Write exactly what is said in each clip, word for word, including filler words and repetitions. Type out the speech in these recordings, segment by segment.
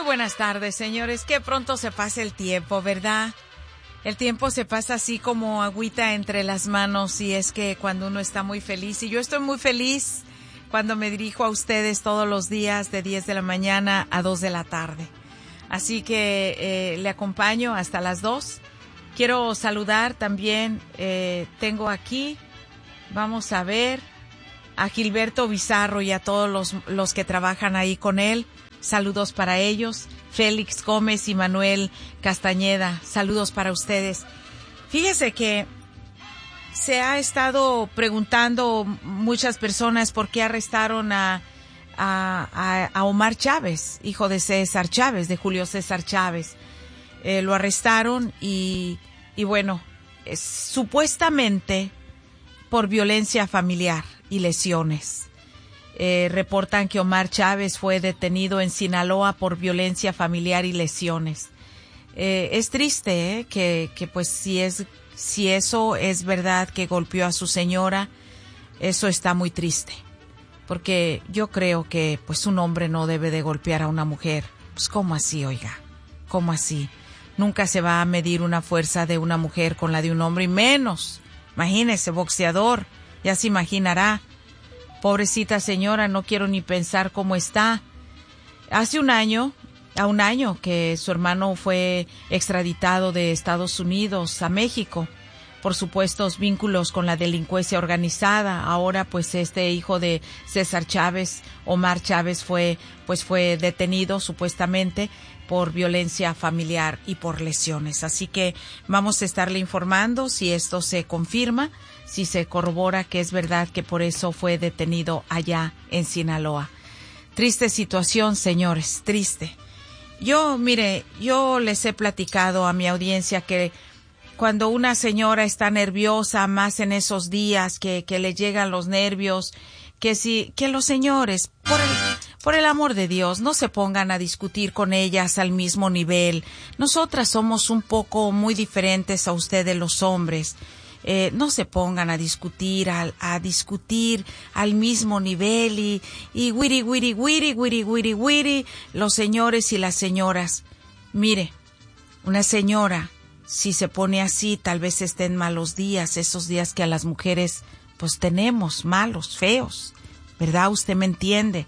buenas tardes, señores. Qué pronto se pasa el tiempo, ¿verdad? El tiempo se pasa así como agüita entre las manos, y es que cuando uno está muy feliz, y yo estoy muy feliz cuando me dirijo a ustedes todos los días de diez de la mañana a dos de la tarde. Así que eh, le acompaño hasta las dos. Quiero saludar también, eh, tengo aquí, vamos a ver, a Gilberto Bizarro y a todos los, los que trabajan ahí con él. Saludos para ellos. Félix Gómez y Manuel Castañeda, saludos para ustedes. Fíjese que se ha estado preguntando muchas personas por qué arrestaron a, a, a Omar Chávez, hijo de César Chávez, de Julio César Chávez. Eh, lo arrestaron y, y bueno, es, supuestamente por violencia familiar y lesiones. Eh, reportan que Omar Chávez fue detenido en Sinaloa por violencia familiar y lesiones. Eh, es triste, ¿eh? que, que pues si es, si eso es verdad que golpeó a su señora, eso está muy triste. Porque yo creo que pues un hombre no debe de golpear a una mujer. Pues ¿cómo así, oiga? ¿Cómo así? Nunca se va a medir una fuerza de una mujer con la de un hombre, y menos. Imagínese, boxeador, ya se imaginará. Pobrecita señora, no quiero ni pensar cómo está. Hace un año, a un año que su hermano fue extraditado de Estados Unidos a México por supuestos vínculos con la delincuencia organizada. Ahora pues este hijo de César Chávez, Omar Chávez, fue pues fue detenido supuestamente por violencia familiar y por lesiones. Así que vamos a estarle informando si esto se confirma, si se corrobora que es verdad que por eso fue detenido allá en Sinaloa. Triste situación, señores, triste. Yo, mire, yo les he platicado a mi audiencia que cuando una señora está nerviosa, más en esos días que, que le llegan los nervios, que si, que los señores, por el, por el amor de Dios, no se pongan a discutir con ellas al mismo nivel. Nosotras somos un poco muy diferentes a ustedes los hombres. Eh, no se pongan a discutir, a, a discutir al mismo nivel y, y wiri, wiri, wiri, wiri, wiri, wiri, los señores y las señoras. Mire, una señora, si se pone así, tal vez esté en malos días, esos días que a las mujeres pues tenemos, malos, feos, ¿verdad? Usted me entiende.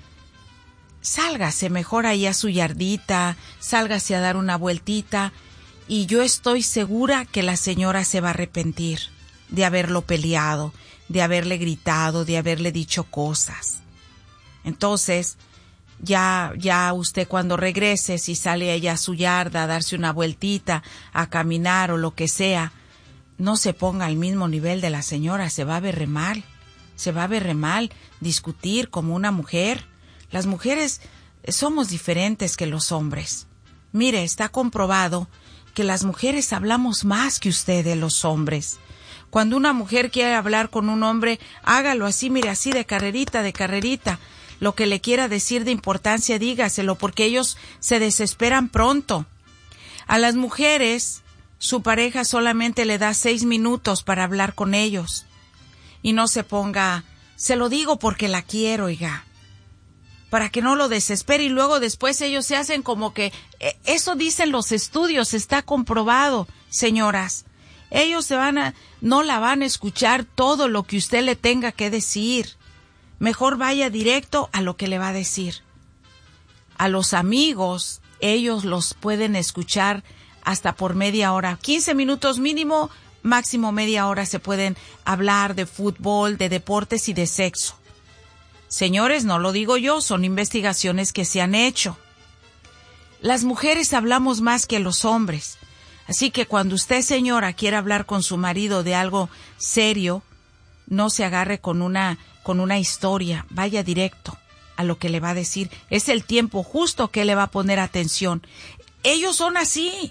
Sálgase mejor ahí a su yardita, sálgase a dar una vueltita, y yo estoy segura que la señora se va a arrepentir de haberlo peleado, de haberle gritado, de haberle dicho cosas. Entonces, ya, ya usted cuando regrese, si sale ella a su yarda a darse una vueltita, a caminar o lo que sea, no se ponga al mismo nivel de la señora, se va a ver re mal, se va a ver re mal discutir como una mujer. Las mujeres somos diferentes que los hombres. Mire, está comprobado que las mujeres hablamos más que ustedes los hombres. Cuando una mujer quiere hablar con un hombre, hágalo así, mire, así de carrerita, de carrerita. Lo que le quiera decir de importancia, dígaselo, porque ellos se desesperan pronto. A las mujeres, su pareja solamente le da seis minutos para hablar con ellos. Y no se ponga, se lo digo porque la quiero, oiga, para que no lo desespere, y luego después ellos se hacen como que, eso dicen los estudios, está comprobado, señoras. Ellos se van a, no la van a escuchar todo lo que usted le tenga que decir. Mejor vaya directo a lo que le va a decir. A los amigos, ellos los pueden escuchar hasta por media hora, quince minutos mínimo, máximo media hora se pueden hablar de fútbol, de deportes y de sexo. Señores, no lo digo yo, son investigaciones que se han hecho. Las mujeres hablamos más que los hombres, así que cuando usted, señora, quiera hablar con su marido de algo serio, no se agarre con una, con una historia, vaya directo a lo que le va a decir. Es el tiempo justo que le va a poner atención. Ellos son así.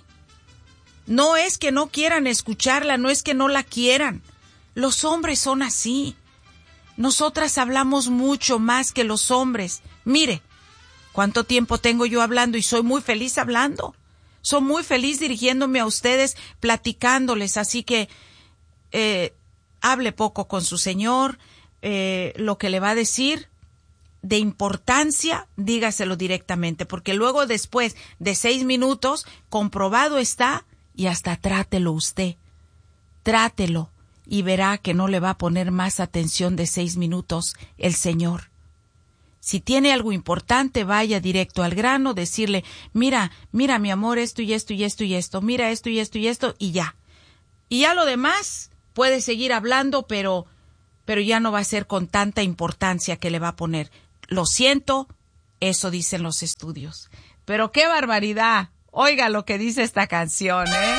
No es que no quieran escucharla, no es que no la quieran. Los hombres son así. Nosotras hablamos mucho más que los hombres. Mire, ¿cuánto tiempo tengo yo hablando? Y soy muy feliz hablando. Soy muy feliz dirigiéndome a ustedes, platicándoles. Así que eh, hable poco con su señor. Eh, lo que le va a decir, de importancia, dígaselo directamente, porque luego después de seis minutos, comprobado está, y hasta trátelo usted. Trátelo y verá que no le va a poner más atención de seis minutos el Señor. Si tiene algo importante, vaya directo al grano, decirle, mira, mira mi amor, esto y esto y esto y esto, mira esto y esto y esto, y ya. Y ya lo demás, puede seguir hablando, pero, pero ya no va a ser con tanta importancia que le va a poner. Lo siento, eso dicen los estudios. Pero qué barbaridad. Oiga lo que dice esta canción, ¿eh?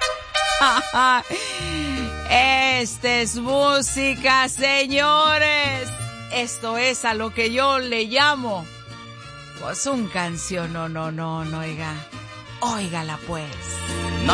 Esta es música, señores. Esto es a lo que yo le llamo, pues, un canción. No, no, no, no, oiga. Óigala, pues.